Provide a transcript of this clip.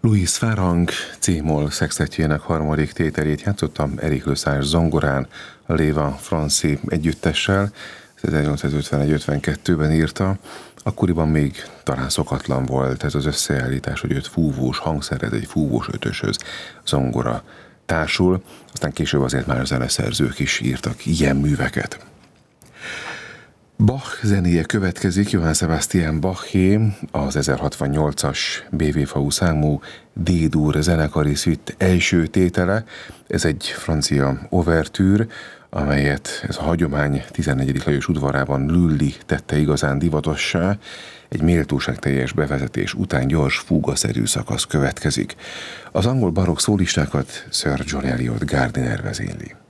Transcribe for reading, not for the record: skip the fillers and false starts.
Louis Farrang C-moll szextettjének harmadik tételét játszottam Eric Lesage zongorán, a Léva Franci együttessel, 1851-52-ben írta. Akkoriban még talán szokatlan volt ez az összeállítás, hogy 5 fúvós hangszerhez, egy fúvós ötöshöz zongora társul, aztán később azért már a zeneszerzők is írtak ilyen műveket. Bach zenéje következik, Johann Sebastian Baché, az 1068-as BV-faú számú D-dur zenekari szütt első tétele. Ez egy francia overtűr, amelyet ez a hagyomány 14. Lajos udvarában Lully tette igazán divatossá. Egy méltóságteljes bevezetés után gyors, fúgaszerű szakasz következik. Az angol barokk szólistákat Sir John Eliot Gardiner vezényli.